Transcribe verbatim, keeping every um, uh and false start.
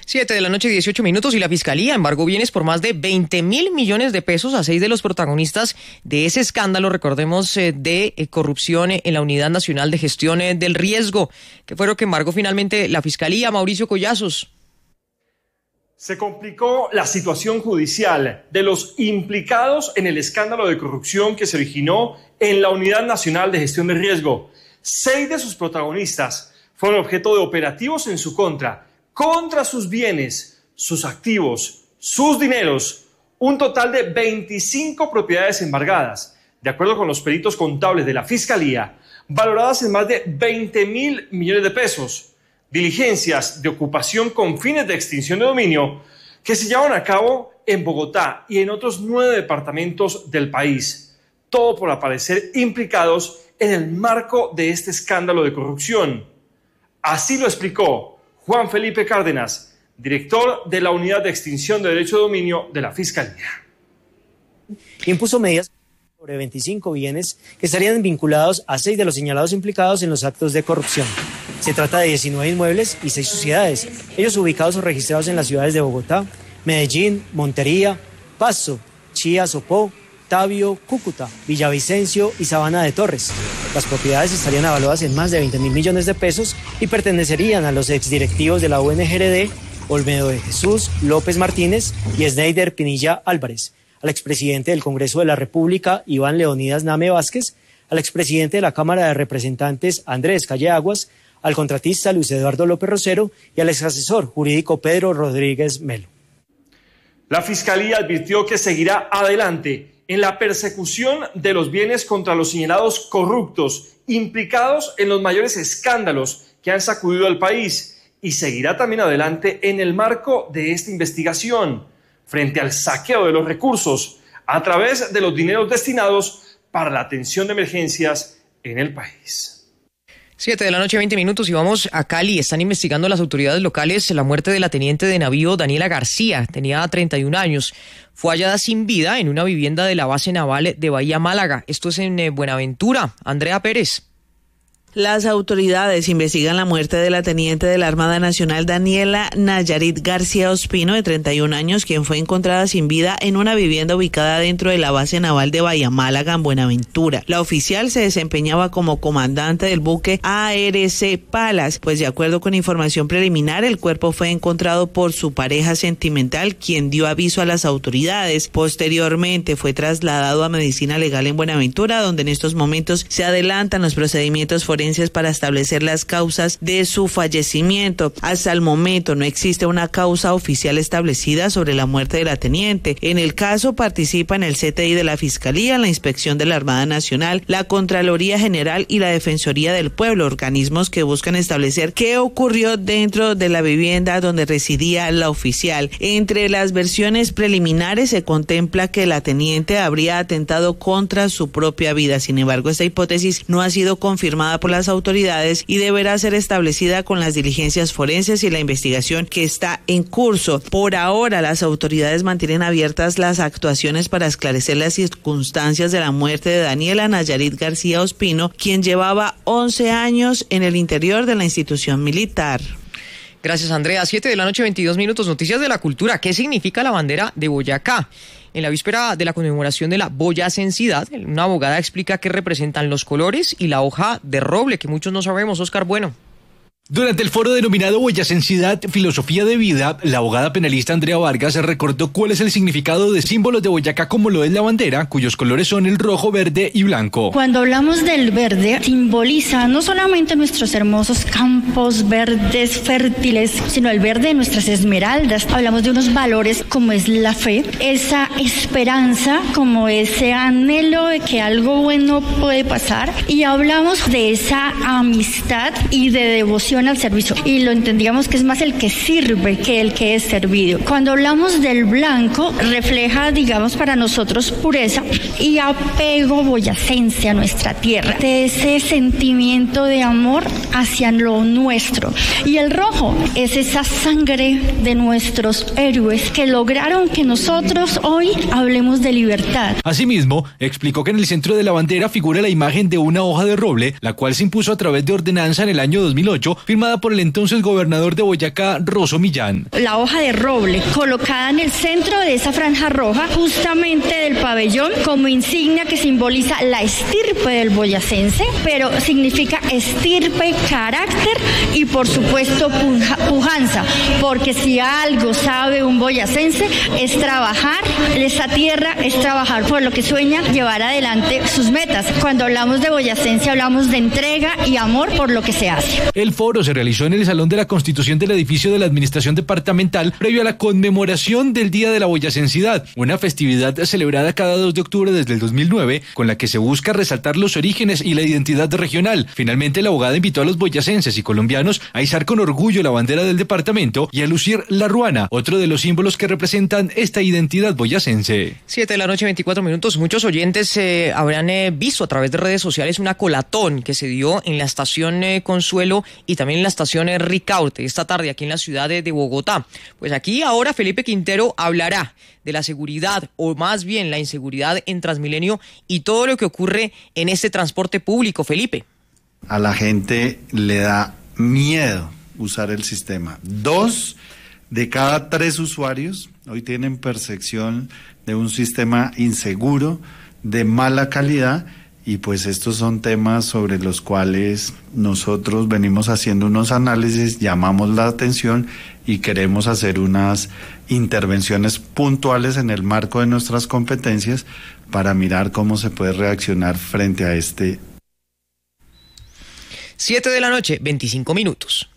Siete de la noche, dieciocho minutos, y la Fiscalía embargó bienes por más de veinte mil millones de pesos a seis de los protagonistas de ese escándalo, recordemos, eh, de eh, corrupción en la Unidad Nacional de Gestión eh, del Riesgo. ¿Qué fue lo que embargó finalmente la Fiscalía? Mauricio Collazos. Se complicó la situación judicial de los implicados en el escándalo de corrupción que se originó en la Unidad Nacional de Gestión del Riesgo. Seis de sus protagonistas fueron objeto de operativos en su contra, contra sus bienes, sus activos, sus dineros, un total de veinticinco propiedades embargadas, de acuerdo con los peritos contables de la Fiscalía, valoradas en más de veinte mil millones de pesos. Diligencias de ocupación con fines de extinción de dominio que se llevan a cabo en Bogotá y en otros nueve departamentos del país, todo por aparecer implicados en el marco de este escándalo de corrupción. Así lo explicó Juan Felipe Cárdenas, director de la Unidad de Extinción de Derecho de Dominio de la Fiscalía. Impuso medidas sobre veinticinco bienes que estarían vinculados a seis de los señalados implicados en los actos de corrupción. Se trata de diecinueve inmuebles y seis sociedades, ellos ubicados o registrados en las ciudades de Bogotá, Medellín, Montería, Pasto, Chía, Sopó, Tabio, Cúcuta, Villavicencio y Sabana de Torres. Las propiedades estarían avaluadas en más de veinte mil millones de pesos y pertenecerían a los exdirectivos de la U N G R D, Olmedo de Jesús, López Martínez y Sneider Pinilla Álvarez, al expresidente del Congreso de la República, Iván Leonidas Name Vázquez, al expresidente de la Cámara de Representantes, Andrés Calle Aguas, al contratista Luis Eduardo López Rosero y al exasesor jurídico Pedro Rodríguez Melo. La Fiscalía advirtió que seguirá adelante en la persecución de los bienes contra los señalados corruptos implicados en los mayores escándalos que han sacudido al país y seguirá también adelante en el marco de esta investigación frente al saqueo de los recursos a través de los dineros destinados para la atención de emergencias en el país. Siete de la noche, veinte minutos, y vamos a Cali. Están investigando las autoridades locales la muerte de la teniente de navío Daniela García. Tenía treinta y un años. Fue hallada sin vida en una vivienda de la base naval de Bahía Málaga. Esto es en Buenaventura. Andrea Pérez. Las autoridades investigan la muerte de la teniente de la Armada Nacional Daniela Nayarit García Ospino, de treinta y un años, quien fue encontrada sin vida en una vivienda ubicada dentro de la base naval de Bahía Málaga, en Buenaventura. La oficial se desempeñaba como comandante del buque A R C Palas, pues de acuerdo con información preliminar, el cuerpo fue encontrado por su pareja sentimental, quien dio aviso a las autoridades. Posteriormente fue trasladado a Medicina Legal en Buenaventura, donde en estos momentos se adelantan los procedimientos forenses para establecer las causas de su fallecimiento. Hasta el momento no existe una causa oficial establecida sobre la muerte de la teniente. En el caso participan el C T I de la Fiscalía, la Inspección de la Armada Nacional, la Contraloría General y la Defensoría del Pueblo, organismos que buscan establecer qué ocurrió dentro de la vivienda donde residía la oficial. Entre las versiones preliminares se contempla que la teniente habría atentado contra su propia vida. Sin embargo, esta hipótesis no ha sido confirmada por la las autoridades y deberá ser establecida con las diligencias forenses y la investigación que está en curso. Por ahora, las autoridades mantienen abiertas las actuaciones para esclarecer las circunstancias de la muerte de Daniela Nayarit García Ospino, quien llevaba once años en el interior de la institución militar. Gracias, Andrea. Siete de la noche, veintidós minutos. Noticias de la cultura. ¿Qué significa la bandera de Boyacá? En la víspera de la conmemoración de la boyacensidad, una abogada explica qué representan los colores y la hoja de roble, que muchos no sabemos. Oscar Bueno. Durante el foro denominado Boyacensidad, Filosofía de Vida, la abogada penalista Andrea Vargas recordó cuál es el significado de símbolos de Boyacá, como lo es la bandera, cuyos colores son el rojo, verde y blanco. Cuando hablamos del verde, simboliza no solamente nuestros hermosos campos verdes fértiles, sino el verde de nuestras esmeraldas. Hablamos de unos valores como es la fe, esa esperanza, como ese anhelo de que algo bueno puede pasar, y hablamos de esa amistad y de devoción al servicio, y lo entendíamos que es más el que sirve que el que es servido. Cuando hablamos del blanco, refleja, digamos, para nosotros pureza y apego boyacense a nuestra tierra, de ese sentimiento de amor hacia lo nuestro. Y el rojo es esa sangre de nuestros héroes que lograron que nosotros hoy hablemos de libertad. Asimismo, explicó que en el centro de la bandera figura la imagen de una hoja de roble, la cual se impuso a través de ordenanza en el año dos mil ocho firmada por el entonces gobernador de Boyacá, Rosso Millán. La hoja de roble colocada en el centro de esa franja roja, justamente del pabellón, como insignia que simboliza la estirpe del boyacense, pero significa estirpe, carácter y por supuesto puja, pujanza, porque si algo sabe un boyacense es trabajar, esa tierra es trabajar por lo que sueña, llevar adelante sus metas. Cuando hablamos de boyacense hablamos de entrega y amor por lo que se hace. El foro se realizó en el Salón de la Constitución del edificio de la Administración Departamental previo a la conmemoración del Día de la Boyacensidad, una festividad celebrada cada dos de octubre desde el dos mil nueve, con la que se busca resaltar los orígenes y la identidad regional. Finalmente, la abogada invitó a los boyacenses y colombianos a izar con orgullo la bandera del departamento y a lucir la ruana, otro de los símbolos que representan esta identidad boyacense. Siete de la noche, veinticuatro minutos. Muchos oyentes eh, habrán eh, visto a través de redes sociales una colatón que se dio en la estación eh, Consuelo y también en la estación eh, Ricaurte esta tarde aquí en la ciudad de, de Bogotá. Pues aquí ahora Felipe Quintero hablará de la seguridad, o más bien la inseguridad en Transmilenio y todo lo que ocurre en este transporte público. Felipe. A la gente le da miedo usar el sistema. Dos de cada tres usuarios hoy tienen percepción de un sistema inseguro, de mala calidad, y pues estos son temas sobre los cuales nosotros venimos haciendo unos análisis, llamamos la atención y queremos hacer unas intervenciones puntuales en el marco de nuestras competencias para mirar cómo se puede reaccionar frente a este. Siete de la noche, veinticinco minutos.